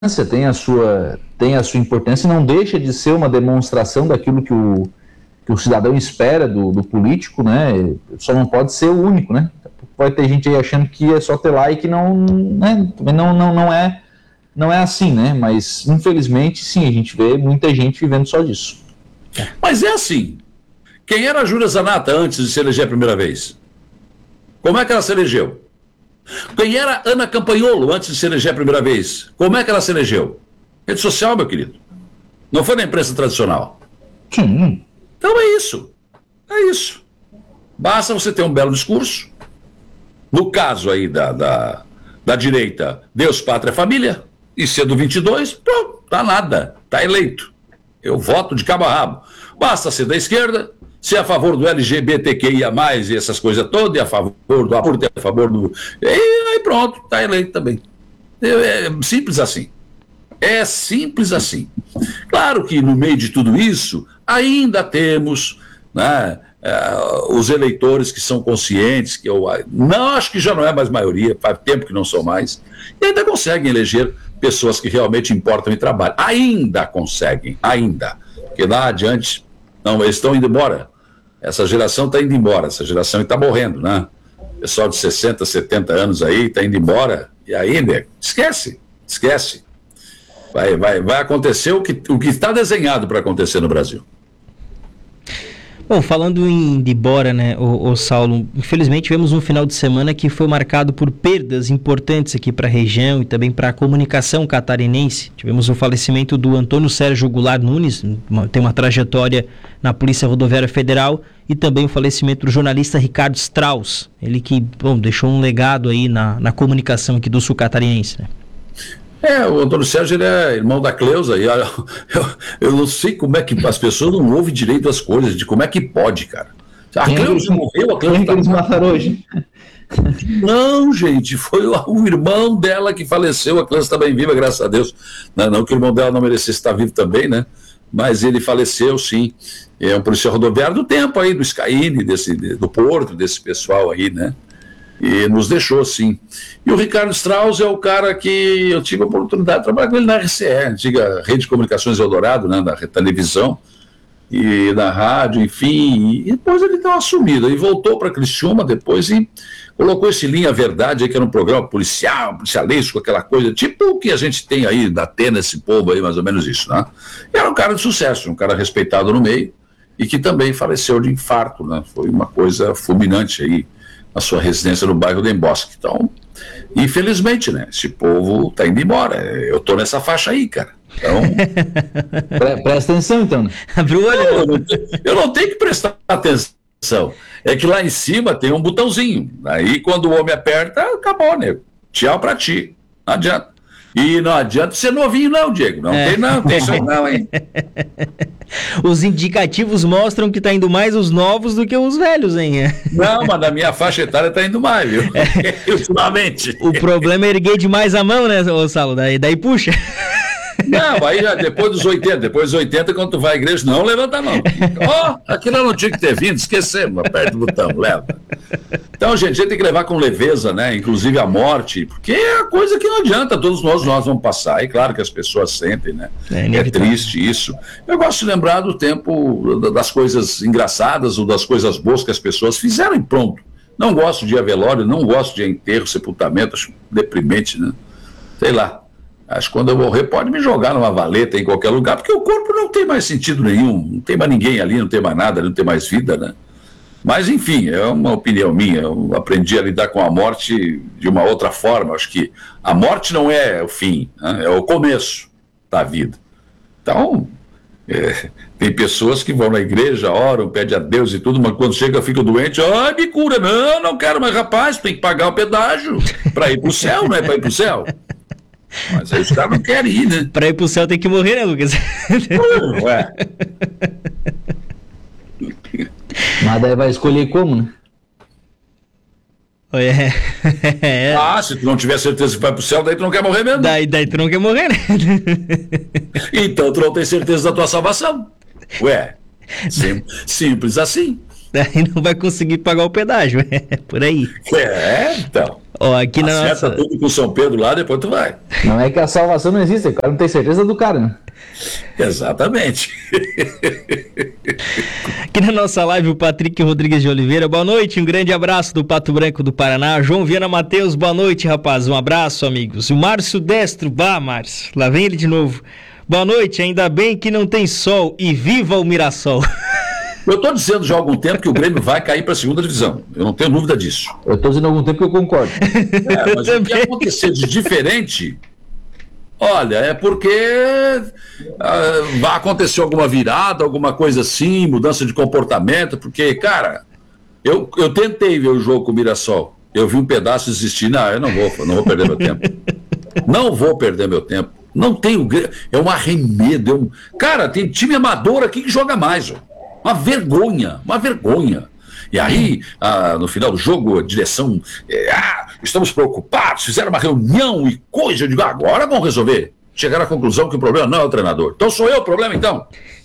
tem a sua importância e não deixa de ser uma demonstração daquilo que o cidadão espera do político, né? Só não pode ser o único, né? Pode ter gente aí achando que é só ter like, né? Também não é assim, né? Mas infelizmente sim, a gente vê muita gente vivendo só disso. Mas é assim. Quem era a Júlia Zanatta antes de se eleger a primeira vez? Como é que ela se elegeu? Quem era Ana Campanholo antes de se eleger a primeira vez? Como é que ela se elegeu? Rede social, meu querido. Não foi na imprensa tradicional. Sim. Então é isso. É isso. Basta você ter um belo discurso. No caso aí da direita, Deus, Pátria, Família. E ser do 22, pronto, tá nada. Tá eleito. Eu voto de cabo a rabo. Basta ser da esquerda, ser a favor do LGBTQIA+, e essas coisas todas, e a favor do aborto, a favor do... E aí pronto, tá eleito também. É simples assim. É simples assim. Claro que no meio de tudo isso, ainda temos, né, os eleitores que são conscientes, que eu não acho que já não é mais maioria, faz tempo que não são mais, e ainda conseguem eleger pessoas que realmente importam e trabalham. Ainda conseguem, ainda. Porque lá adiante, não, eles estão indo embora. Essa geração está indo embora, essa geração está morrendo, né? Pessoal de 60, 70 anos aí está indo embora, e aí, né, esquece. Vai acontecer o que está desenhado para acontecer no Brasil. Bom, falando em ir embora, né, o Saulo, infelizmente tivemos um final de semana que foi marcado por perdas importantes aqui para a região e também para a comunicação catarinense. Tivemos o falecimento do Antônio Sérgio Goulart Nunes, tem uma trajetória na Polícia Rodoviária Federal, e também o falecimento do jornalista Ricardo Strauss, ele que, bom, deixou um legado aí na comunicação aqui do sul catarinense, né? O Antônio Sérgio, ele é irmão da Cleusa, e eu não sei como é que as pessoas não ouvem direito as coisas, de como é que pode, cara. A Cleusa morreu, a Cleusa que eles mataram hoje? Não, gente, foi o irmão dela que faleceu, a Cleusa está bem viva, graças a Deus. Não que o irmão dela não merecesse estar vivo também, né? Mas ele faleceu, sim. É um policial rodoviário do tempo aí, do Scaini, do Porto, desse pessoal aí, né? E nos deixou, sim. E o Ricardo Strauss é o cara que eu tive a oportunidade de trabalhar com ele na RCE, antiga Rede de Comunicações Eldorado, né, na televisão e na rádio, enfim. E depois ele deu uma sumida e voltou para Criciúma depois e colocou esse Linha Verdade aí, que era um programa policialesco, aquela coisa, tipo o que a gente tem aí da Atena, esse povo aí, mais ou menos isso, né? E era um cara de sucesso, um cara respeitado no meio e que também faleceu de infarto, né? Foi uma coisa fulminante aí, a sua residência no bairro do Embosque. Então, infelizmente, né, esse povo tá indo embora. Eu tô nessa faixa aí, cara. Então, presta atenção, então. Abre o olho. Eu não tenho que prestar atenção. É que lá em cima tem um botãozinho. Aí, quando o homem aperta, acabou, nego. Tchau pra ti. Não adianta. E não adianta ser novinho, não, Diego. Não tem isso aí, não, hein? Os indicativos mostram que tá indo mais os novos do que os velhos, hein? Não, mas na minha faixa etária tá indo mais, viu? Ultimamente. O problema é erguer demais a mão, né, ô Saulo? Daí puxa. Não, aí já depois dos 80, quando tu vai à igreja, não levanta a mão. Aquilo eu não tinha que ter vindo, esquecemos, aperta o botão, leva. Então, gente, a gente tem que levar com leveza, né, inclusive a morte, porque é a coisa que não adianta, todos nós vamos passar, e claro que as pessoas sentem, né, é triste isso. Eu gosto de lembrar do tempo das coisas engraçadas ou das coisas boas que as pessoas fizeram e pronto. Não gosto de ir a velório, não gosto de ir a enterro, sepultamento, acho deprimente, né, sei lá. Acho que quando eu morrer pode me jogar numa valeta em qualquer lugar, porque o corpo não tem mais sentido nenhum, não tem mais ninguém ali, não tem mais nada, não tem mais vida, né? Mas, enfim, é uma opinião minha, eu aprendi a lidar com a morte de uma outra forma. Acho que a morte não é o fim, né? É o começo da vida. Então, tem pessoas que vão na igreja, oram, pedem a Deus e tudo, mas quando chega, fica doente, me cura, não quero mais, rapaz, tem que pagar o pedágio para ir pro céu, não é para ir pro céu? Mas aí os caras não querem ir, né? Pra ir pro céu tem que morrer, né, Lucas? Ué. Mas daí vai escolher como, né? Se tu não tiver certeza que vai pro céu, daí tu não quer morrer mesmo. Daí tu não quer morrer, né? Então tu não tem certeza da tua salvação. Ué, simples assim. Daí não vai conseguir pagar o pedágio, por aí. Então. Ó, aqui na Acerta nossa... tudo com o São Pedro lá, depois tu vai. Não é que a salvação não existe, o cara não tem certeza do cara, né? Exatamente. Aqui na nossa live, o Patrick Rodrigues de Oliveira. Boa noite, um grande abraço do Pato Branco do Paraná. João Viana Matheus, boa noite, rapaz. Um abraço, amigos. E o Márcio Destro, Márcio, lá vem ele de novo. Boa noite, ainda bem que não tem sol e viva o Mirassol. Eu estou dizendo já há algum tempo que o Grêmio vai cair para a segunda divisão. Eu não tenho dúvida disso. Eu estou dizendo há algum tempo que eu concordo. Mas o que acontecer de diferente, olha, é porque vai acontecer alguma virada, alguma coisa assim, mudança de comportamento, porque, cara, eu tentei ver o jogo com o Mirassol. Eu vi um pedaço e desisti. Não, eu não vou perder meu tempo. Não vou perder meu tempo. Não tem é um arremedo. Cara, tem time amador aqui que joga mais, ó. Uma vergonha. E aí, no final do jogo, a direção, estamos preocupados, fizeram uma reunião e coisa, eu digo, agora vão resolver. Chegaram à conclusão que o problema não é o treinador. Então sou eu o problema, então.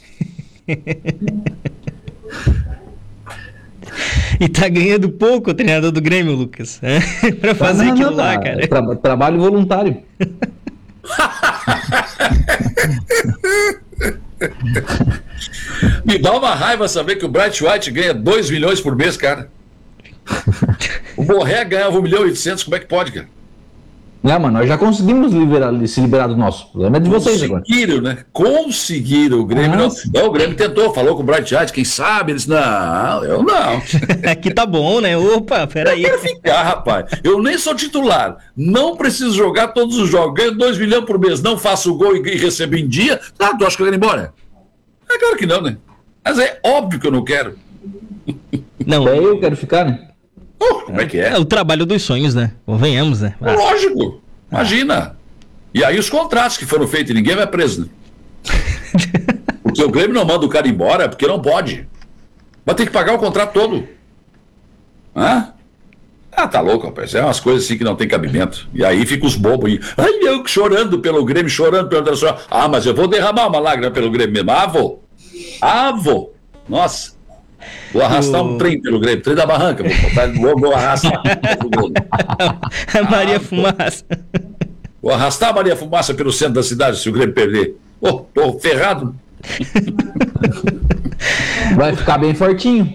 E tá ganhando pouco o treinador do Grêmio, Lucas. Pra fazer aquilo lá, cara. Trabalho voluntário. Me dá uma raiva saber que o Bright White ganha 2 milhões por mês, cara. O Borré ganhava 1,8 milhão, como é que pode, cara? Não, mano, nós já conseguimos se liberar do nosso. O problema é de vocês agora. Conseguiram, né? Conseguiram. O Grêmio não, o Grêmio tentou, falou com o Bright White, quem sabe? Eles, não, eu não. Aqui tá bom, né? Opa, peraí. Eu quero ficar, rapaz. Eu nem sou titular. Não preciso jogar todos os jogos. Ganho 2 milhões por mês. Não faço gol e recebo em dia. Tu acha que eu quero ir embora? É claro que não, né? Mas é óbvio que eu não quero. Não. Eu quero ficar, né? Como é que é? É o trabalho dos sonhos, né? Convenhamos, né? Lógico. Imagina. E aí os contratos que foram feitos, ninguém vai preso, né? Porque o Grêmio não manda o cara embora, porque não pode. Vai ter que pagar o contrato todo. Hã? Tá louco, rapaz. É umas coisas assim que não tem cabimento. E aí fica os bobos aí. Ai, eu chorando pelo Grêmio, chorando pelo Internacional. Mas eu vou derramar uma lágrima pelo Grêmio mesmo. Vou. Nossa. Vou arrastar um trem pelo Grêmio, trem da barranca. Vou arrastar. A Maria Fumaça. Vou arrastar a Maria Fumaça pelo centro da cidade se o Grêmio perder. Tô ferrado. Vai ficar bem fortinho.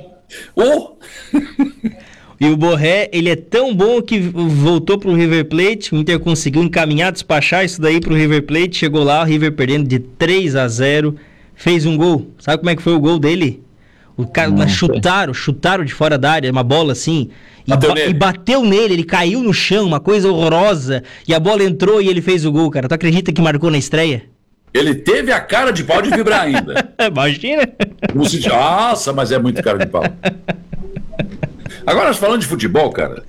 E o Borré, ele é tão bom que voltou pro River Plate, o Inter conseguiu encaminhar, despachar isso daí pro River Plate, chegou lá, o River perdendo de 3-0, fez um gol. Sabe como é que foi o gol dele? O cara chutaram de fora da área, uma bola assim, e bateu nele, ele caiu no chão, uma coisa horrorosa, e a bola entrou e ele fez o gol, cara. Tu acredita que marcou na estreia? Ele teve a cara de pau de vibrar ainda. Imagina. Nossa, mas é muito cara de pau. Agora, falando de futebol, cara,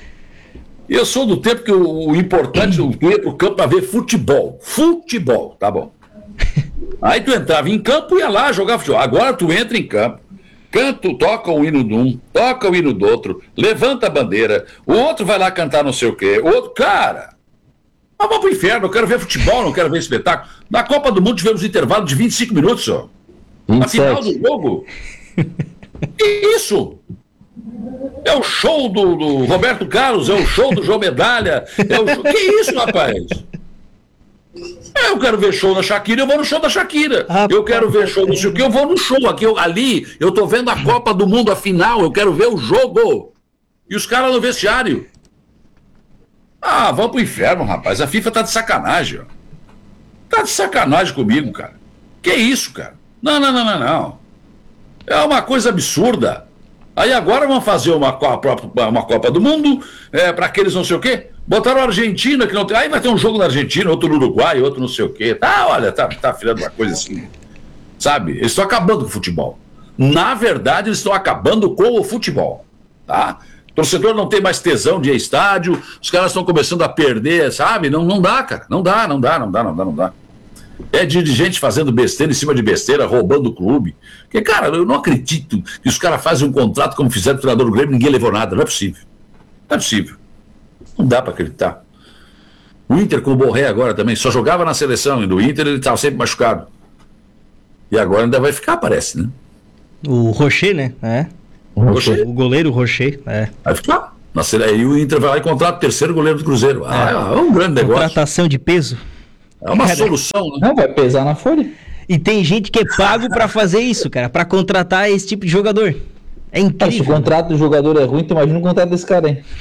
eu sou do tempo que o importante, eu ia pro campo para ver futebol. Futebol, tá bom. Aí tu entrava em campo e ia lá jogar futebol. Agora tu entra em campo, toca o hino de um, toca o hino do outro, levanta a bandeira, o outro vai lá cantar não sei o quê, o outro, cara, vamos pro inferno, eu quero ver futebol, não quero ver espetáculo. Na Copa do Mundo tivemos um intervalo de 25 minutos, ó. Na final do jogo. Que isso? É o show do Roberto Carlos, é o show do João Medalha, Que isso, rapaz? Eu quero ver show da Shakira, eu vou no show da Shakira. Eu quero ver show do Chico, eu vou no show. Ali, eu tô vendo a Copa do Mundo, a final, eu quero ver o jogo. E os caras no vestiário. Vamos pro inferno, rapaz. A FIFA tá de sacanagem, ó. Tá de sacanagem comigo, cara. Que isso, cara? Não. É uma coisa absurda. Aí agora vão fazer uma Copa do Mundo, para aqueles não sei o quê. Botaram a Argentina, que não tem. Aí vai ter um jogo na Argentina, outro no Uruguai, outro não sei o quê. Olha, tá filhando uma coisa assim. Sabe? Eles estão acabando com o futebol. Na verdade, eles estão acabando com o futebol. Tá? O torcedor não tem mais tesão de ir a estádio, os caras estão começando a perder, sabe? Não dá, cara. Não dá. É dirigente fazendo besteira em cima de besteira, roubando o clube. Porque, cara, eu não acredito que os caras fazem um contrato como fizeram o treinador do Grêmio e ninguém levou nada. Não é possível. Não dá para acreditar. O Inter com o Borré agora também só jogava na seleção e do Inter ele estava sempre machucado. E agora ainda vai ficar, parece, né? O Rocher, né? O goleiro Rocher. Vai ficar. E o Inter vai lá e contrata o terceiro goleiro do Cruzeiro. É um grande negócio. Contratação de peso. É uma solução, né? Não, vai pesar na folha. E tem gente que é pago pra fazer isso, cara, pra contratar esse tipo de jogador. É Se o incrível. contrato do jogador é ruim, tu imagina o contrato desse cara, hein?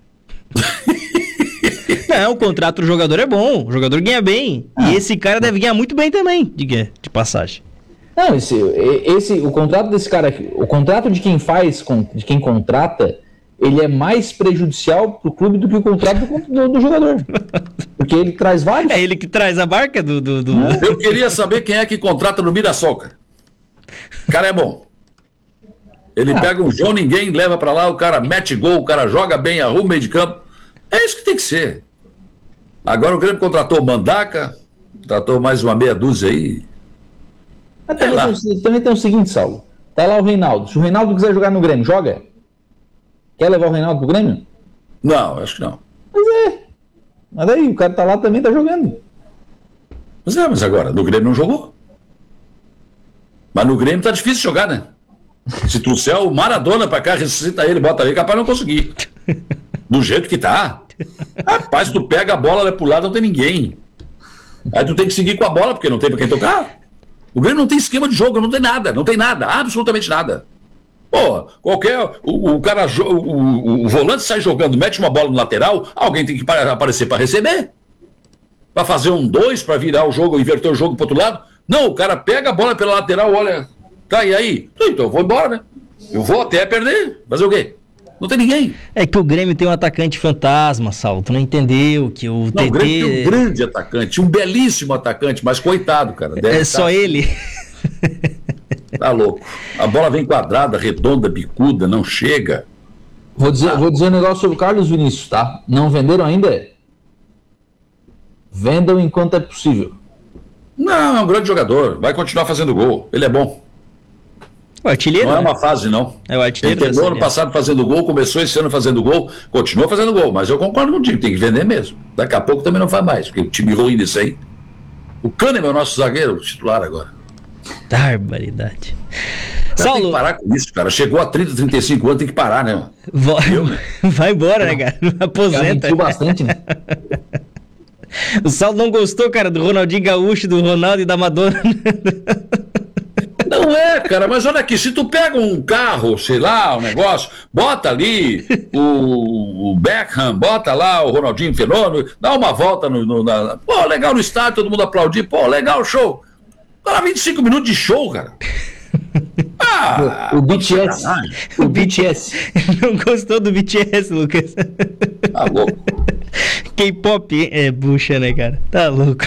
Não, o contrato do jogador é bom, o jogador ganha bem. E esse cara deve ganhar muito bem também, de passagem. Não, o contrato desse cara aqui, o contrato de quem contrata, ele é mais prejudicial pro clube do que o contrato do jogador. Porque ele traz vários. É ele que traz a barca do... Eu queria saber quem é que contrata no Mirassol, cara. O cara é bom. Ele pega um João Ninguém, leva pra lá, o cara mete gol, o cara joga bem, arruma o meio de campo. É isso que tem que ser. Agora o Grêmio contratou o Mandaca, contratou mais uma meia dúzia aí. Mas também tem o seguinte, Saulo. Tá lá o Reinaldo. Se o Reinaldo quiser jogar no Grêmio, joga? Quer levar o Reinaldo pro Grêmio? Não, acho que não. Mas aí, o cara tá lá também, tá jogando. Mas agora, no Grêmio não jogou. Mas no Grêmio tá difícil jogar, né? Se trouxer o Maradona pra cá, ressuscita ele, bota ali, capaz de não conseguir. Do jeito que tá. Rapaz, tu pega a bola, vai pro lado, não tem ninguém. Aí tu tem que seguir com a bola, porque não tem pra quem tocar. O Grêmio não tem esquema de jogo, não tem nada, absolutamente nada. Pô, o volante sai jogando, mete uma bola no lateral, alguém tem que aparecer para receber. Para fazer 1-2, para virar o jogo, inverter o jogo pro outro lado. Não, o cara pega a bola pela lateral, olha, tá, e aí? Então eu vou embora, né? Eu vou até perder, fazer o quê? Não tem ninguém. É que o Grêmio tem um atacante fantasma, Saulo, tu não entendeu que o TT... O Grêmio tem um grande atacante, um belíssimo atacante, mas coitado, cara. Só ele. Tá louco. A bola vem quadrada, redonda, bicuda, não chega. Vou dizer um negócio sobre o Carlos Vinícius, tá? Não venderam ainda? Vendam enquanto é possível. Não, é um grande jogador. Vai continuar fazendo gol. Ele é bom. O artilheiro, não é né? uma fase, não. É o artilheiro. Ele terminou ano passado fazendo gol, começou esse ano fazendo gol, continua fazendo gol, mas eu concordo contigo, tem que vender mesmo. Daqui a pouco também não faz mais, porque o time ruim nisso aí. O Kahneman é o nosso zagueiro, titular agora. Barbaridade. Saulo, tem que parar com isso, cara. Chegou a 30, 35 anos, tem que parar, né? Vai embora, né, cara? Aposenta. Mentiu bastante, né? O Saulo não gostou, cara, do Ronaldinho Gaúcho, do Ronaldo e da Madonna. Não é, cara, mas olha aqui, se tu pega um carro, sei lá, um negócio, bota ali o Beckham, bota lá o Ronaldinho Fenômeno, dá uma volta pô, legal no estádio, todo mundo aplaudir, pô, legal, show. Cara, 25 minutos de show, cara. O BTS. O BTS. Não gostou do BTS, Lucas? Tá louco. K-pop é bucha, né, cara? Tá louco.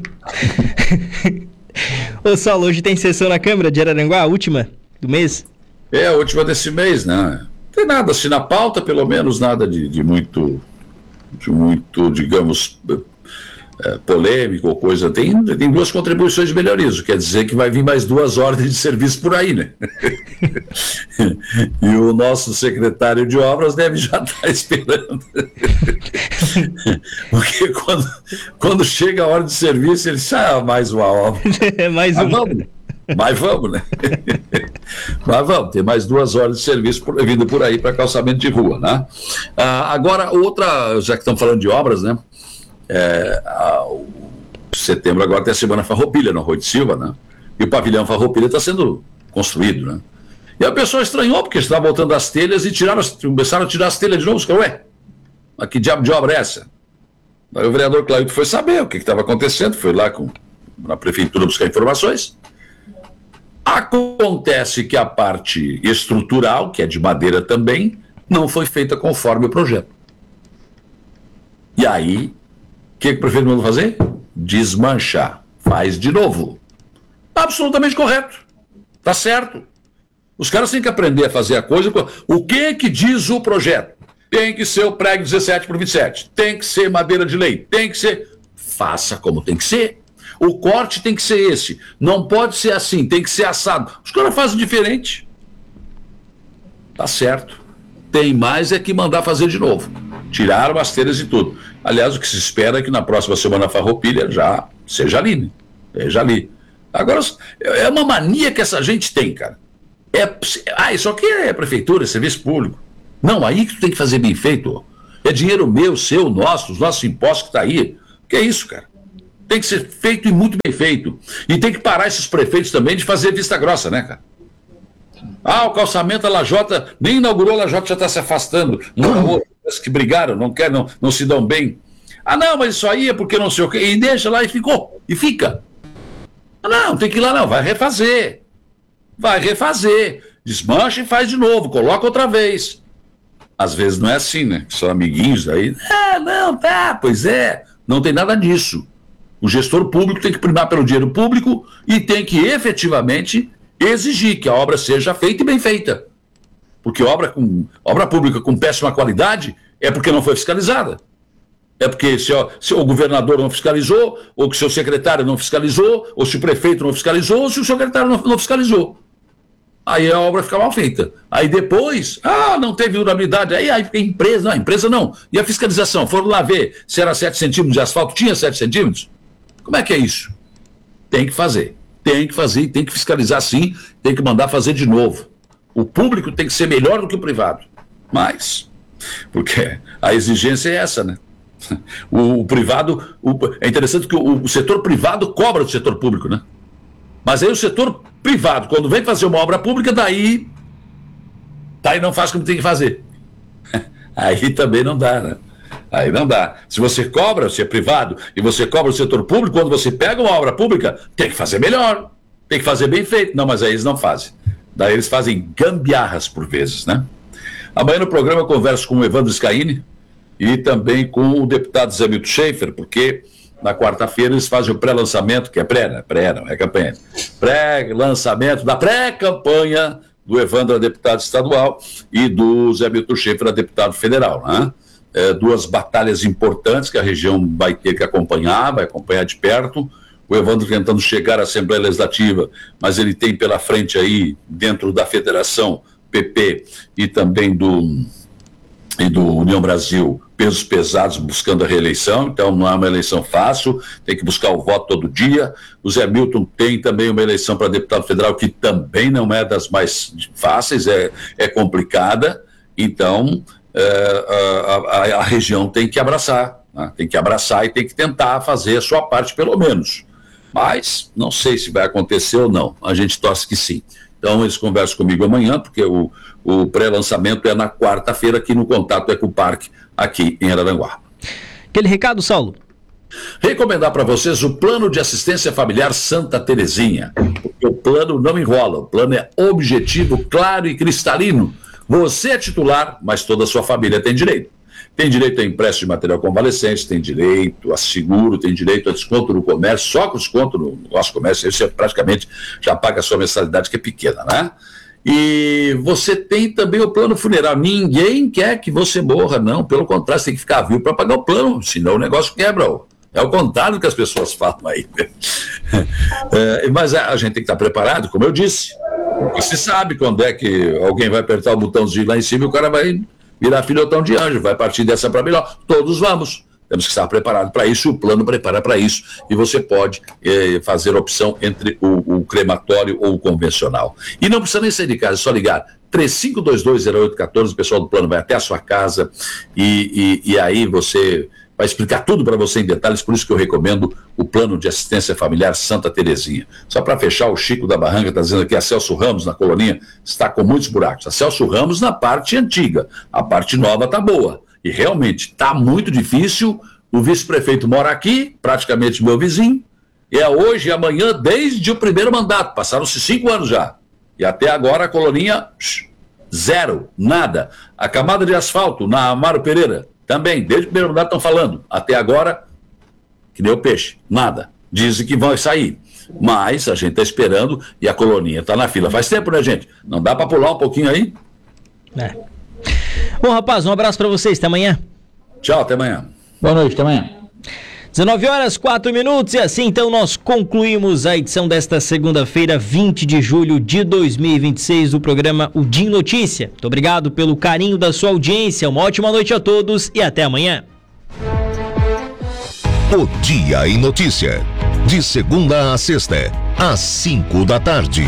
Ô, Saulo, hoje tem sessão na Câmara de Araranguá, a última do mês? É, a última desse mês, né? Não tem nada assim na pauta, pelo menos nada de muito, digamos, polêmico ou coisa. Tem duas contribuições de melhorias, quer dizer que vai vir mais 2 ordens de serviço por aí, né? E o nosso secretário de obras deve já estar esperando. Porque quando chega a hora de serviço, ele diz, mais uma obra. Mais uma. Mas vamos, né? Mas vamos, tem mais 2 horas de serviço vindo por aí para calçamento de rua, né? Agora, outra, já que estamos falando de obras, né? Setembro agora tem a Semana Farroupilha, no Rui de Silva, né? E o pavilhão Farroupilha está sendo construído, né? E a pessoa estranhou, porque estava voltando as telhas e começaram a tirar as telhas de novo. Mas que diabo de obra é essa? Aí o vereador Claudio foi saber o que estava acontecendo, foi lá na prefeitura buscar informações. Acontece que a parte estrutural, que é de madeira também, não foi feita conforme o projeto. E aí, o que o prefeito mandou fazer? Desmanchar. Faz de novo. Absolutamente correto. Tá certo. Os caras têm que aprender a fazer a coisa. O que diz o projeto? Tem que ser o prego 17x27. Tem que ser madeira de lei. Tem que ser... Faça como tem que ser. O corte tem que ser esse. Não pode ser assim. Tem que ser assado. Os caras fazem diferente. Tá certo. Tem mais é que mandar fazer de novo. Tiraram as telhas e tudo. Aliás, o que se espera é que na próxima Semana Farroupilha já seja ali, né? Seja ali. Agora, é uma mania que essa gente tem, cara. Isso aqui é prefeitura, é serviço público. Não, aí que tu tem que fazer bem feito. É dinheiro meu, seu, nosso, os nossos impostos que está aí. Que é isso, cara? Tem que ser feito e muito bem feito. E tem que parar esses prefeitos também de fazer vista grossa, né, cara? O calçamento, a Lajota, nem inaugurou, a Lajota já está se afastando. Que brigaram, não se dão bem. Não, mas isso aí é porque não sei o quê. E deixa lá e ficou. E fica. Não, tem que ir lá não, vai refazer. Desmancha e faz de novo, coloca outra vez. Às vezes não é assim, né? São amiguinhos aí. Pois é. Não tem nada disso. O gestor público tem que primar pelo dinheiro público e tem que efetivamente exigir que a obra seja feita e bem feita. Porque obra pública com péssima qualidade é porque não foi fiscalizada. É porque se o governador não fiscalizou, ou que seu secretário não fiscalizou, ou se o prefeito não fiscalizou, ou se o secretário não fiscalizou. Aí a obra fica mal feita. Aí depois, não teve durabilidade. Aí a empresa não. E a fiscalização? Foram lá ver se era 7 centímetros de asfalto, tinha 7 centímetros? Como é que é isso? Tem que fazer e tem que fiscalizar sim, tem que mandar fazer de novo. O público tem que ser melhor do que o privado. Mas, porque a exigência é essa, né? O privado, é interessante que o setor privado cobra do setor público, né? Mas aí o setor privado, quando vem fazer uma obra pública, daí não faz como tem que fazer. Aí também não dá, né? Aí não dá. Se você cobra, se é privado, e você cobra o setor público, quando você pega uma obra pública, tem que fazer melhor, tem que fazer bem feito. Não, mas aí eles não fazem. Daí eles fazem gambiarras por vezes, né? Amanhã no programa eu converso com o Evandro Scaini e também com o deputado Zé Milton Schaefer, porque na quarta-feira eles fazem o pré-lançamento, que é não é campanha. Pré-lançamento da pré-campanha do Evandro a deputado estadual e do Zé Milton Schaefer a deputado federal, né? Duas batalhas importantes que a região vai ter que acompanhar, vai acompanhar de perto. O Evandro tentando chegar à Assembleia Legislativa, mas ele tem pela frente aí, dentro da Federação, PP e também do União Brasil, pesos pesados buscando a reeleição, então não é uma eleição fácil, tem que buscar o voto todo dia. O Zé Milton tem também uma eleição para deputado federal que também não é das mais fáceis, é complicada, então a região tem que abraçar, né? Tem que abraçar e tem que tentar fazer a sua parte pelo menos. Mas não sei se vai acontecer ou não, a gente torce que sim. Então eles conversam comigo amanhã, porque o pré-lançamento é na quarta-feira, aqui no Contato Ecopark, aqui em Araranguá. Aquele recado, Saulo? Recomendar para vocês o Plano de Assistência Familiar Santa Terezinha, porque o plano não enrola, o plano é objetivo, claro e cristalino. Você é titular, mas toda a sua família tem direito. Tem direito a empréstimo de material convalescente, tem direito a seguro, tem direito a desconto no comércio, só com desconto no nosso comércio, aí você praticamente já paga a sua mensalidade, que é pequena, né? E você tem também o plano funerário. Ninguém quer que você morra, não. Pelo contrário, você tem que ficar vivo para pagar o plano, senão o negócio quebra. É o contrário do que as pessoas falam aí. Mas a gente tem que estar preparado, como eu disse. Você sabe quando é que alguém vai apertar o botãozinho lá em cima e o cara vai virar filhotão de anjo, vai partir dessa para melhor. Todos vamos. Temos que estar preparados para isso, o plano prepara para isso, e você pode fazer a opção entre o crematório ou o convencional. E não precisa nem sair de casa, é só ligar 35220814, o pessoal do plano vai até a sua casa, e aí você vai explicar tudo para você em detalhes, por isso que eu recomendo o Plano de Assistência Familiar Santa Terezinha. Só para fechar, o Chico da Barranca está dizendo aqui, a Celso Ramos, na Coloninha, está com muitos buracos. A Celso Ramos na parte antiga, a parte nova está boa. E realmente está muito difícil. O vice-prefeito mora aqui, praticamente meu vizinho, e é hoje e amanhã desde o primeiro mandato, passaram-se 5 anos já. E até agora a Coloninha, zero, nada. A camada de asfalto na Amaro Pereira, também, desde o primeiro mandato estão falando. Até agora, que nem o peixe, nada. Dizem que vão sair. Mas a gente está esperando e a Coloninha está na fila. Faz tempo, né, gente? Não dá para pular um pouquinho aí? Bom, rapaz, um abraço para vocês. Até amanhã. Tchau, até amanhã. Boa noite, até amanhã. 19h04, e assim então nós concluímos a edição desta segunda-feira, 20 de julho de 2026, do programa O Dia em Notícia. Muito obrigado pelo carinho da sua audiência, uma ótima noite a todos e até amanhã. O Dia em Notícia, de segunda a sexta, às 5 da tarde.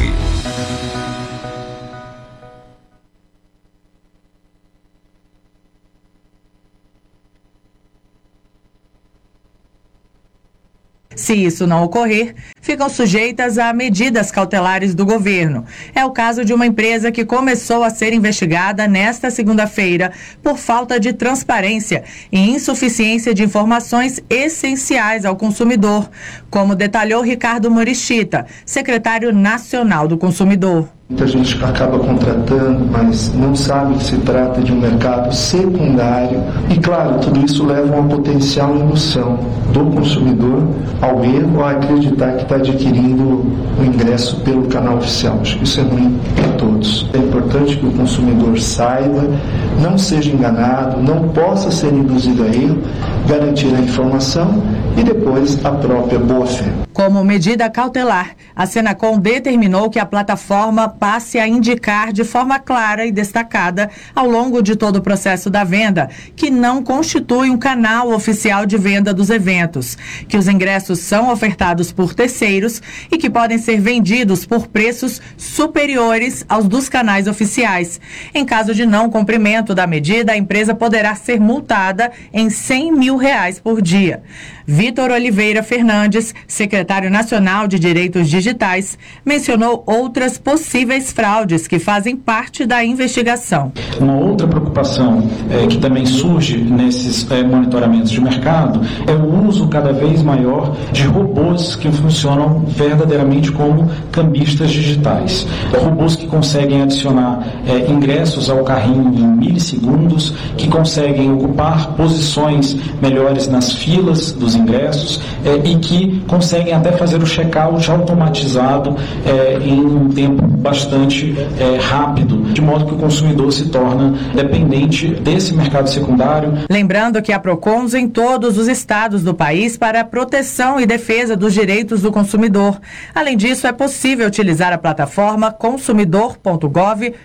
Se isso não ocorrer, ficam sujeitas a medidas cautelares do governo. É o caso de uma empresa que começou a ser investigada nesta segunda-feira por falta de transparência e insuficiência de informações essenciais ao consumidor, como detalhou Ricardo Morichita, secretário nacional do consumidor. Muita gente acaba contratando, mas não sabe que se trata de um mercado secundário. E, claro, tudo isso leva a uma potencial indução do consumidor ao erro, a acreditar que está adquirindo o ingresso pelo canal oficial. Isso é ruim para todos. É importante que o consumidor saiba, não seja enganado, não possa ser induzido a erro, garantir a informação e depois a própria boa-fé. Como medida cautelar, a Senacom determinou que a plataforma passe a indicar de forma clara e destacada ao longo de todo o processo da venda que não constitui um canal oficial de venda dos eventos, que os ingressos são ofertados por terceiros e que podem ser vendidos por preços superiores aos dos canais oficiais. Em caso de não cumprimento da medida, a empresa poderá ser multada em R$100 mil por dia. Vitor Oliveira Fernandes, secretário nacional de Direitos Digitais, mencionou outras possíveis fraudes que fazem parte da investigação. Uma outra preocupação que também surge nesses monitoramentos de mercado é o uso cada vez maior de robôs que funcionam verdadeiramente como cambistas digitais. Robôs que conseguem adicionar ingressos ao carrinho em milissegundos, que conseguem ocupar posições melhores nas filas dos ingressos e que conseguem até fazer o check-out automatizado em um tempo bastante rápido, de modo que o consumidor se torna dependente desse mercado secundário. Lembrando que há PROCONs em todos os estados do país para a proteção e defesa dos direitos do consumidor. Além disso, é possível utilizar a plataforma consumidor.gov.br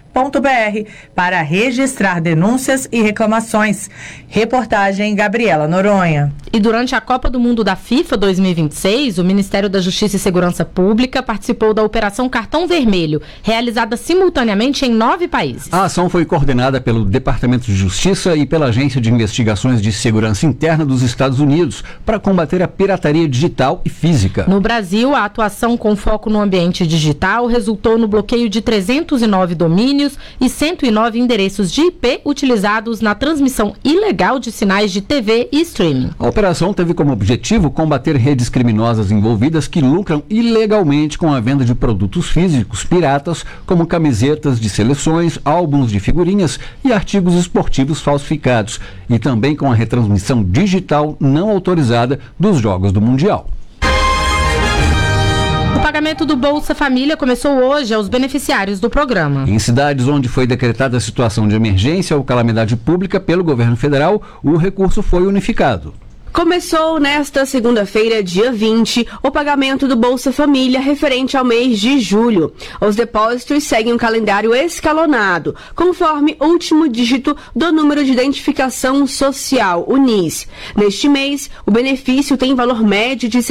para registrar denúncias e reclamações. Reportagem Gabriela Noronha. E durante a Copa do Mundo da FIFA 2026, o Ministério da Justiça e Segurança Pública participou da Operação Cartão Vermelho, realizada simultaneamente em 9 países. A ação foi coordenada pelo Departamento de Justiça e pela Agência de Investigações de Segurança Interna dos Estados Unidos para combater a pirataria digital e física. No Brasil, a atuação com foco no ambiente digital resultou no bloqueio de 309 domínios e 109 endereços de IP utilizados na transmissão ilegal de sinais de TV e streaming. A operação teve como objetivo combater redes criminosas envolvidas que lucram ilegalmente com a venda de produtos físicos piratas, como camisetas de seleções, álbuns de figurinhas e artigos esportivos falsificados, e também com a retransmissão digital não autorizada dos Jogos do Mundial. O pagamento do Bolsa Família começou hoje aos beneficiários do programa. Em cidades onde foi decretada a situação de emergência ou calamidade pública pelo governo federal, o recurso foi unificado. Começou nesta segunda-feira, dia 20, o pagamento do Bolsa Família referente ao mês de julho. Os depósitos seguem um calendário escalonado, conforme o último dígito do número de identificação social, o NIS. Neste mês, o benefício tem valor médio de R$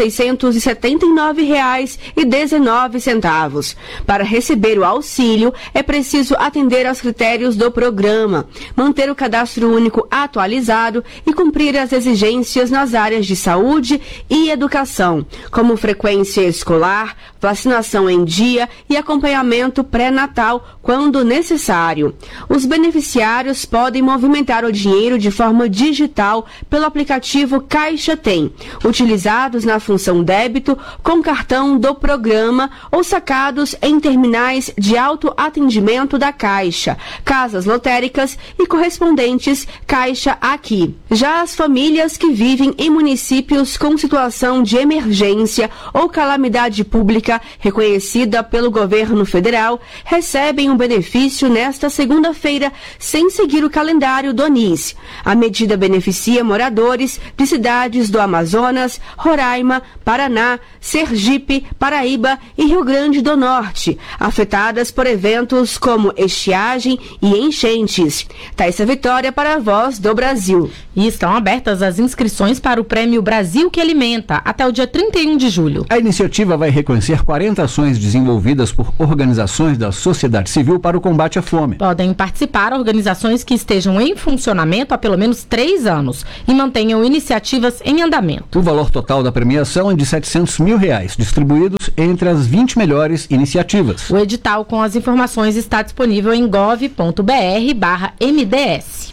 679,19. Para receber o auxílio, é preciso atender aos critérios do programa, manter o cadastro único atualizado e cumprir as exigências nas áreas de saúde e educação, como frequência escolar, vacinação em dia e acompanhamento pré-natal quando necessário. Os beneficiários podem movimentar o dinheiro de forma digital pelo aplicativo Caixa Tem, utilizados na função débito com cartão do programa ou sacados em terminais de autoatendimento da Caixa, casas lotéricas e correspondentes Caixa Aqui. Já as famílias que vivem em municípios com situação de emergência ou calamidade pública reconhecida pelo governo federal recebem um benefício nesta segunda-feira, sem seguir o calendário do NIS. A medida beneficia moradores de cidades do Amazonas, Roraima, Paraná, Sergipe, Paraíba e Rio Grande do Norte, afetadas por eventos como estiagem e enchentes. Thaisa Vitória para a Voz do Brasil. E estão abertas as inscrições inscrições para o Prêmio Brasil que Alimenta até o dia 31 de julho. A iniciativa vai reconhecer 40 ações desenvolvidas por organizações da sociedade civil para o combate à fome. Podem participar organizações que estejam em funcionamento há pelo menos 3 anos e mantenham iniciativas em andamento. O valor total da premiação é de R$700 mil, distribuídos entre as 20 melhores iniciativas. O edital com as informações está disponível em gov.br/MDS.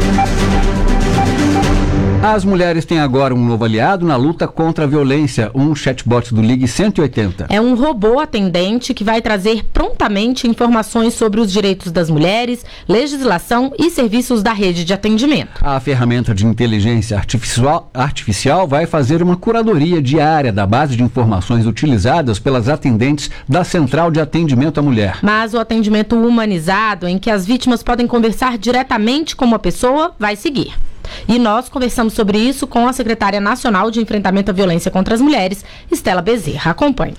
As mulheres têm agora um novo aliado na luta contra a violência, um chatbot do Ligue 180. É um robô atendente que vai trazer prontamente informações sobre os direitos das mulheres, legislação e serviços da rede de atendimento. A ferramenta de inteligência artificial vai fazer uma curadoria diária da base de informações utilizadas pelas atendentes da Central de Atendimento à Mulher. Mas o atendimento humanizado, em que as vítimas podem conversar diretamente com uma pessoa, vai seguir. E nós conversamos sobre isso com a secretária nacional de enfrentamento à violência contra as mulheres, Estela Bezerra. Acompanhe.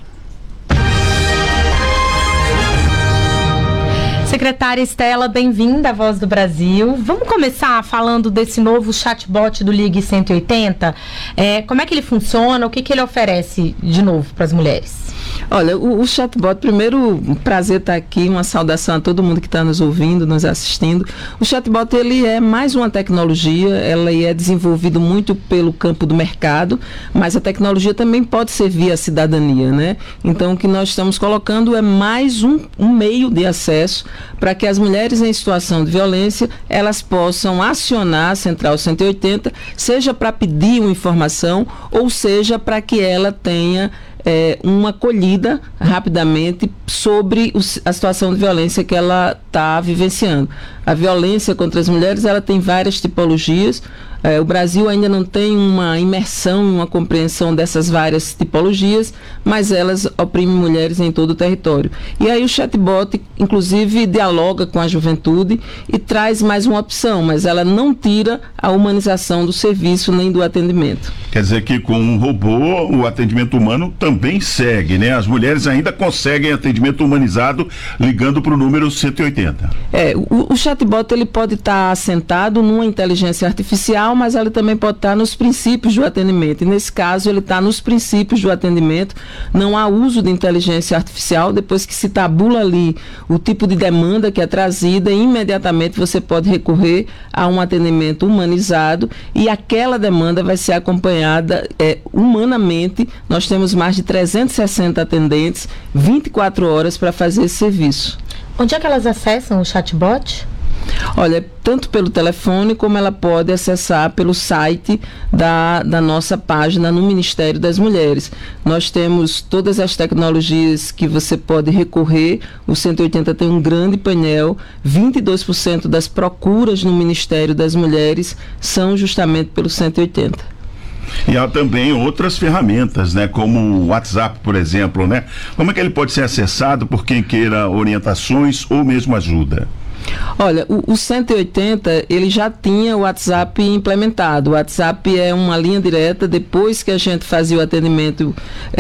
Secretária Estela, bem-vinda à Voz do Brasil. Vamos começar falando desse novo chatbot do Ligue 180. Como é que ele funciona? O que ele oferece de novo para as mulheres? Olha, o chatbot, primeiro, um prazer estar aqui, uma saudação a todo mundo que está nos ouvindo, nos assistindo. O chatbot, ele é mais uma tecnologia, ela é desenvolvido muito pelo campo do mercado, mas a tecnologia também pode servir à cidadania, né? Então, o que nós estamos colocando é mais um meio de acesso para que as mulheres em situação de violência, elas possam acionar a Central 180, seja para pedir uma informação, ou seja para que ela tenha uma acolhida rapidamente sobre a situação de violência que ela está vivenciando. A violência contra as mulheres, ela tem várias tipologias. O Brasil ainda não tem uma imersão, uma compreensão dessas várias tipologias, mas elas oprimem mulheres em todo o território. E aí o chatbot, inclusive, dialoga com a juventude e traz mais uma opção, mas ela não tira a humanização do serviço nem do atendimento. Quer dizer que com um robô, o atendimento humano também segue, né? As mulheres ainda conseguem atendimento humanizado ligando para o número 180. O chatbot, ele pode estar assentado numa inteligência artificial, mas ele também pode estar nos princípios do atendimento. E nesse caso, ele está nos princípios do atendimento. Não há uso de inteligência artificial. Depois que se tabula ali o tipo de demanda que é trazida, imediatamente você pode recorrer a um atendimento humanizado e aquela demanda vai ser acompanhada humanamente. Nós temos mais de 360 atendentes, 24 horas para fazer esse serviço. Onde é que elas acessam o chatbot? Olha, tanto pelo telefone como ela pode acessar pelo site da nossa página no Ministério das Mulheres. Nós temos todas as tecnologias que você pode recorrer. O 180 tem um grande painel. 22% das procuras no Ministério das Mulheres são justamente pelo 180. E há também outras ferramentas, né? Como o WhatsApp, por exemplo, né? Como é que ele pode ser acessado por quem queira orientações ou mesmo ajuda? Olha, o 180, ele já tinha o WhatsApp implementado. O WhatsApp é uma linha direta. Depois que a gente fazia o atendimento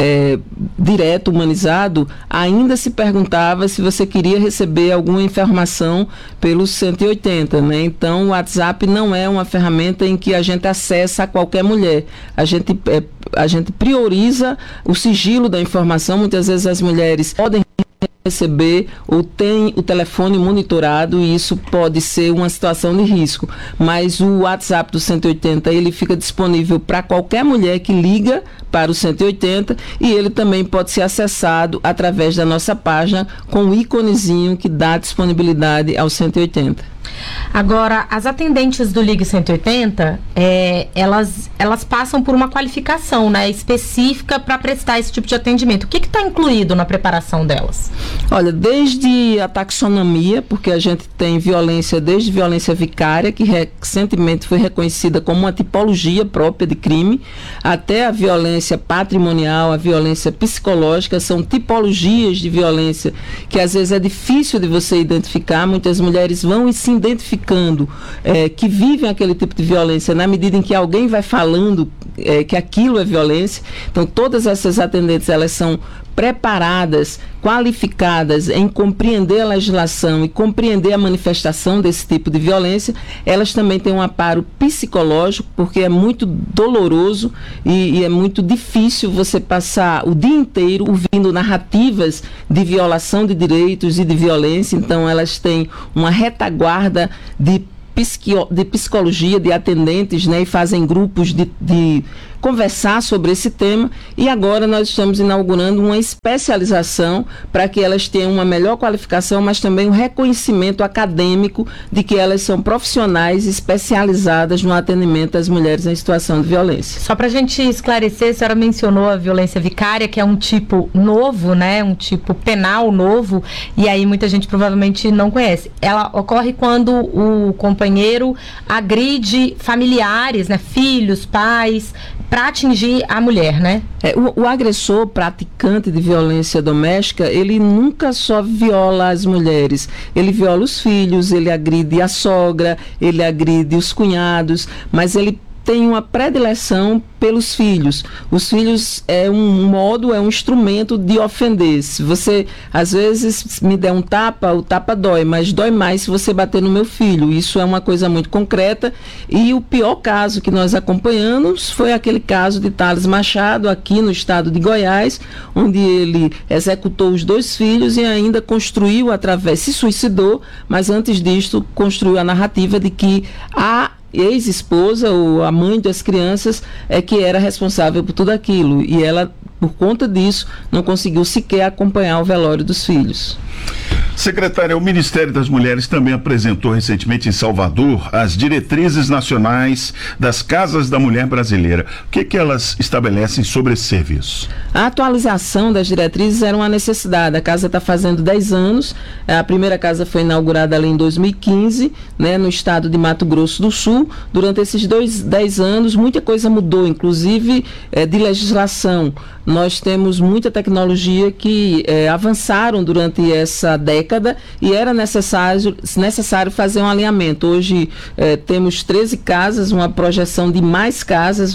direto, humanizado, ainda se perguntava se você queria receber alguma informação pelo 180, né? Então, o WhatsApp não é uma ferramenta em que a gente acessa a qualquer mulher. A gente prioriza o sigilo da informação. Muitas vezes as mulheres podem receber ou tem o telefone monitorado e isso pode ser uma situação de risco, mas o WhatsApp do 180 ele fica disponível para qualquer mulher que liga para o 180 e ele também pode ser acessado através da nossa página com o íconezinho que dá disponibilidade ao 180. Agora, as atendentes do Ligue 180, elas passam por uma qualificação, né, específica para prestar esse tipo de atendimento. O que está incluído na preparação delas? Olha, desde a taxonomia, porque a gente tem violência, desde violência vicária, que recentemente foi reconhecida como uma tipologia própria de crime, até a violência patrimonial, a violência psicológica, são tipologias de violência que às vezes é difícil de você identificar. Muitas mulheres vão e se identificando que vivem aquele tipo de violência na medida em que alguém vai falando que aquilo é violência. Então todas essas atendentes, elas são preparadas, qualificadas em compreender a legislação e compreender a manifestação desse tipo de violência, elas também têm um amparo psicológico, porque é muito doloroso e é muito difícil você passar o dia inteiro ouvindo narrativas de violação de direitos e de violência. Então elas têm uma retaguarda de psicologia, de atendentes, né, e fazem grupos de conversar sobre esse tema, e agora nós estamos inaugurando uma especialização para que elas tenham uma melhor qualificação, mas também um reconhecimento acadêmico de que elas são profissionais especializadas no atendimento às mulheres em situação de violência. Só para a gente esclarecer, a senhora mencionou a violência vicária, que é um tipo novo, né, um tipo penal novo, e aí muita gente provavelmente não conhece. Ela ocorre quando o companheiro agride familiares, né, filhos, pais, para atingir a mulher, né? O agressor praticante de violência doméstica, ele nunca só viola as mulheres, ele viola os filhos, ele agride a sogra, ele agride os cunhados, mas ele tem uma predileção pelos filhos. Os filhos é um instrumento de ofender. Se você, às vezes, me der um tapa, o tapa dói, mas dói mais se você bater no meu filho. Isso é uma coisa muito concreta, e o pior caso que nós acompanhamos foi aquele caso de Thales Machado, aqui no estado de Goiás, onde ele executou os 2 filhos e ainda construiu se suicidou, mas antes disto construiu a narrativa de que a ex-esposa ou a mãe das crianças é que era responsável por tudo aquilo, e ela, por conta disso, não conseguiu sequer acompanhar o velório dos filhos. Secretária, o Ministério das Mulheres também apresentou recentemente em Salvador as diretrizes nacionais das Casas da Mulher Brasileira. O que elas estabelecem sobre esse serviço? A atualização das diretrizes era uma necessidade. A casa está fazendo 10 anos, a primeira casa foi inaugurada ali em 2015, né, no estado de Mato Grosso do Sul. Durante esses 10 anos, muita coisa mudou, inclusive de legislação. Nós temos muita tecnologia que avançaram durante essa década e era necessário fazer um alinhamento. Hoje temos 13 casas, uma projeção de mais casas.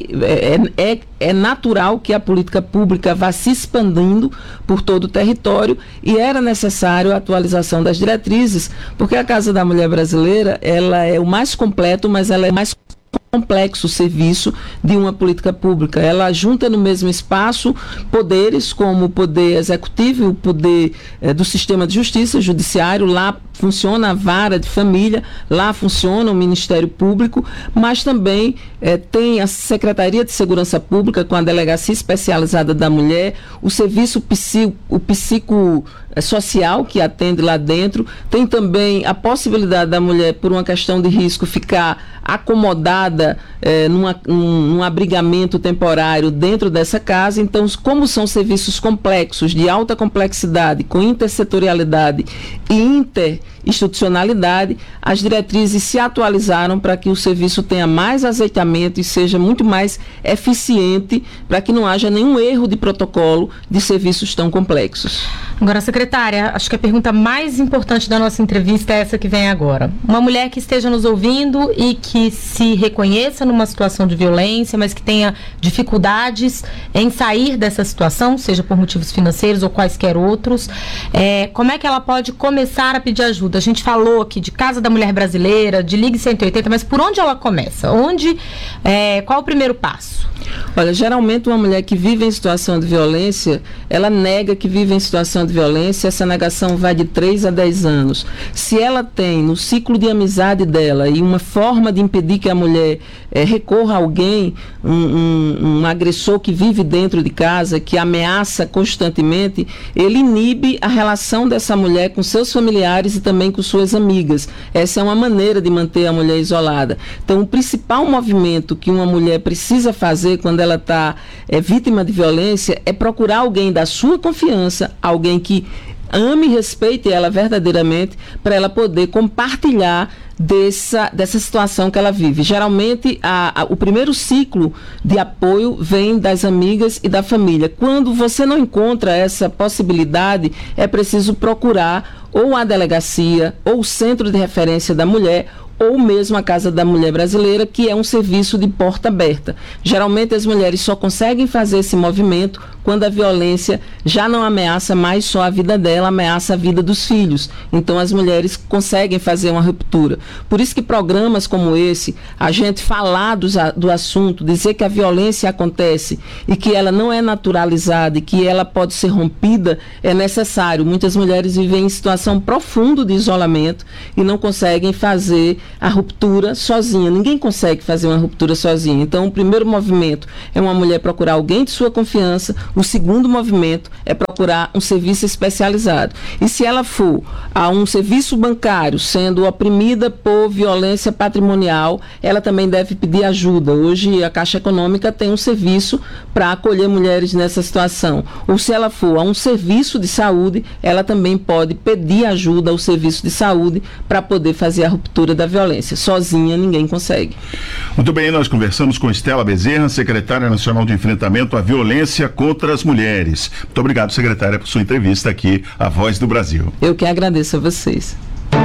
É natural que a política pública vá se expandindo por todo o território, e era necessário a atualização das diretrizes, porque a Casa da Mulher Brasileira, ela é o mais completo, mas ela é mais complexo serviço de uma política pública. Ela junta no mesmo espaço poderes como o poder executivo e o poder do sistema de justiça, judiciário. Lá funciona a vara de família, lá funciona o Ministério Público, mas também tem a Secretaria de Segurança Pública com a Delegacia Especializada da Mulher, o serviço psicossocial que atende lá dentro. Tem também a possibilidade da mulher, por uma questão de risco, ficar acomodada num abrigamento temporário dentro dessa casa. Então, como são serviços complexos, de alta complexidade, com intersetorialidade e interinstitucionalidade, as diretrizes se atualizaram para que o serviço tenha mais azeitamento e seja muito mais eficiente, para que não haja nenhum erro de protocolo de serviços tão complexos. Agora, secretária, acho que a pergunta mais importante da nossa entrevista é essa que vem agora. Uma mulher que esteja nos ouvindo e que se reconheça numa situação de violência, mas que tenha dificuldades em sair dessa situação, seja por motivos financeiros ou quaisquer outros, como é que ela pode começar a pedir ajuda? A gente falou aqui de Casa da Mulher Brasileira, de Ligue 180, mas por onde ela começa? Qual o primeiro passo? Olha, geralmente uma mulher que vive em situação de violência, ela nega que vive em situação de violência. Essa negação vai de 3 a 10 anos. Se ela tem no ciclo de amizade dela e uma forma de impedir que a mulher recorra a alguém, um agressor que vive dentro de casa, que ameaça constantemente, ele inibe a relação dessa mulher com seus familiares e também com suas amigas. Essa é uma maneira de manter a mulher isolada. Então, o principal movimento que uma mulher precisa fazer quando ela está vítima de violência é procurar alguém da sua confiança, alguém que ame e respeite ela verdadeiramente, para ela poder compartilhar dessa situação que ela vive. Geralmente, o primeiro ciclo de apoio vem das amigas e da família. Quando você não encontra essa possibilidade, é preciso procurar ou a delegacia, ou o centro de referência da mulher, ou mesmo a Casa da Mulher Brasileira, que é um serviço de porta aberta. Geralmente as mulheres só conseguem fazer esse movimento quando a violência já não ameaça mais só a vida dela, ameaça a vida dos filhos. Então as mulheres conseguem fazer uma ruptura. Por isso que programas como esse, a gente falar do assunto, dizer que a violência acontece e que ela não é naturalizada e que ela pode ser rompida, é necessário. Muitas mulheres vivem em situação profunda de isolamento e não conseguem fazer a ruptura sozinha. Ninguém consegue fazer uma ruptura sozinha. Então o primeiro movimento é uma mulher procurar alguém de sua confiança. O segundo movimento é procurar um serviço especializado. E se ela for a um serviço bancário, sendo oprimida por violência patrimonial, ela também deve pedir ajuda. Hoje a Caixa Econômica tem um serviço para acolher mulheres nessa situação. Ou se ela for a um serviço de saúde, ela também pode pedir ajuda ao serviço de saúde para poder fazer a ruptura da violência. Sozinha ninguém consegue. Muito bem, nós conversamos com Estela Bezerra, secretária nacional de enfrentamento à violência contra as mulheres. Muito obrigado, secretária, por sua entrevista aqui à Voz do Brasil. Eu que agradeço a vocês.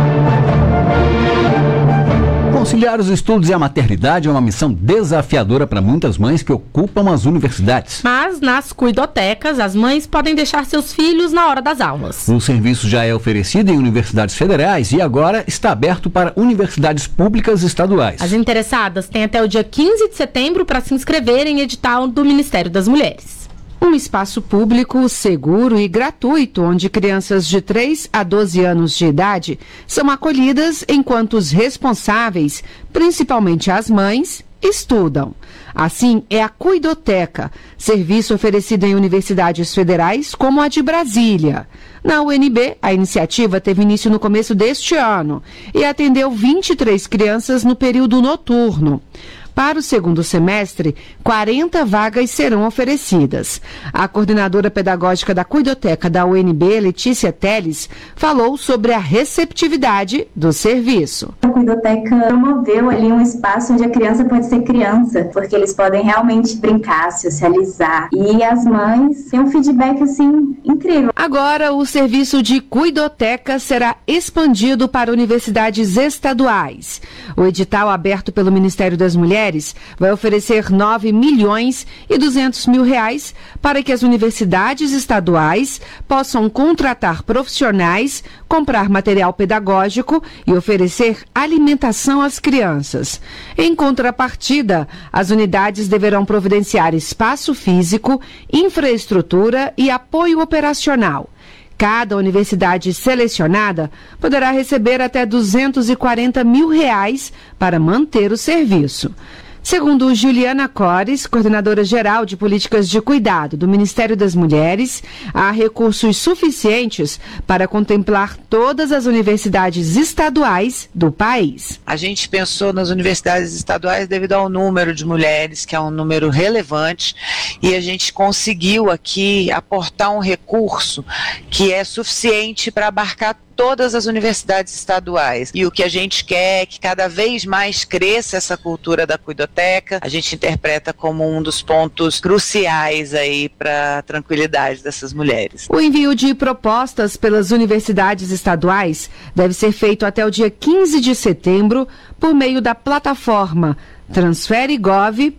Conciliar os estudos e a maternidade é uma missão desafiadora para muitas mães que ocupam as universidades. Mas nas cuidotecas, as mães podem deixar seus filhos na hora das aulas. O serviço já é oferecido em universidades federais e agora está aberto para universidades públicas estaduais. As interessadas têm até o dia 15 de setembro para se inscreverem em edital do Ministério das Mulheres. Um espaço público, seguro e gratuito, onde crianças de 3 a 12 anos de idade são acolhidas enquanto os responsáveis, principalmente as mães, estudam. Assim, é a Cuidoteca, serviço oferecido em universidades federais como a de Brasília. Na UNB, a iniciativa teve início no começo deste ano e atendeu 23 crianças no período noturno. Para o segundo semestre, 40 vagas serão oferecidas. A coordenadora pedagógica da Cuidoteca da UNB, Letícia Teles, falou sobre a receptividade do serviço. A Cuidoteca promoveu ali um espaço onde a criança pode ser criança, porque eles podem realmente brincar, socializar. E as mães têm um feedback, assim, incrível. Agora, o serviço de Cuidoteca será expandido para universidades estaduais. O edital aberto pelo Ministério das Mulheres vai oferecer R$ 9.200.000 para que as universidades estaduais possam contratar profissionais, comprar material pedagógico e oferecer alimentação às crianças. Em contrapartida, as unidades deverão providenciar espaço físico, infraestrutura e apoio operacional. Cada universidade selecionada poderá receber até R$ 240 mil para manter o serviço. Segundo Juliana Cores, coordenadora geral de políticas de cuidado do Ministério das Mulheres, há recursos suficientes para contemplar todas as universidades estaduais do país. A gente pensou nas universidades estaduais devido ao número de mulheres, que é um número relevante, e a gente conseguiu aqui aportar um recurso que é suficiente para abarcar todas as universidades estaduais. E o que a gente quer é que cada vez mais cresça essa cultura da cuidoteca. A gente interpreta como um dos pontos cruciais aí para a tranquilidade dessas mulheres. O envio de propostas pelas universidades estaduais deve ser feito até o dia 15 de setembro por meio da plataforma transferegov.br.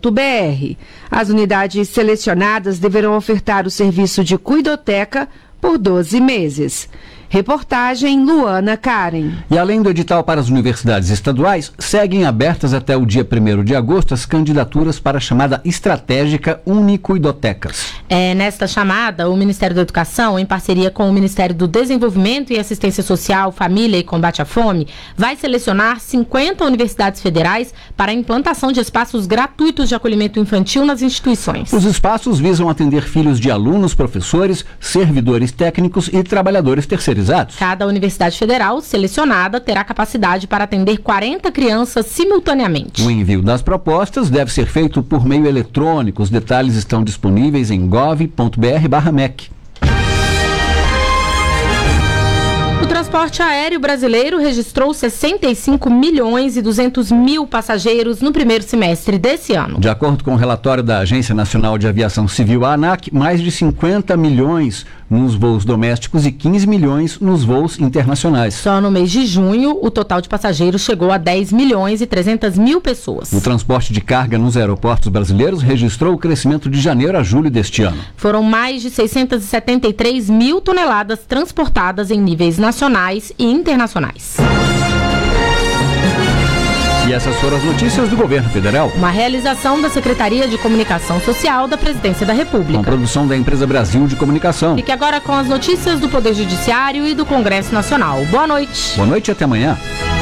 As unidades selecionadas deverão ofertar o serviço de cuidoteca por 12 meses. Reportagem Luana Karen. E além do edital para as universidades estaduais, seguem abertas até o dia 1º de agosto as candidaturas para a chamada estratégica Unicuidotecas. Nesta chamada, o Ministério da Educação, em parceria com o Ministério do Desenvolvimento e Assistência Social, Família e Combate à Fome, vai selecionar 50 universidades federais para a implantação de espaços gratuitos de acolhimento infantil nas instituições. Os espaços visam atender filhos de alunos, professores, servidores técnicos e trabalhadores terceirizados. Cada universidade federal selecionada terá capacidade para atender 40 crianças simultaneamente. O envio das propostas deve ser feito por meio eletrônico. Os detalhes estão disponíveis em gov.br/mec. O transporte aéreo brasileiro registrou 65.200.000 passageiros no primeiro semestre desse ano. De acordo com o relatório da Agência Nacional de Aviação Civil, a ANAC, mais de 50 milhões nos voos domésticos e 15 milhões nos voos internacionais. Só no mês de junho, o total de passageiros chegou a 10 milhões e 300 mil pessoas. O transporte de carga nos aeroportos brasileiros registrou o crescimento de janeiro a julho deste ano. Foram mais de 673 mil toneladas transportadas em níveis nacionais e internacionais. E essas foram as notícias do governo federal. Uma realização da Secretaria de Comunicação Social da Presidência da República. Com produção da Empresa Brasil de Comunicação. Fique agora com as notícias do Poder Judiciário e do Congresso Nacional. Boa noite. Boa noite e até amanhã.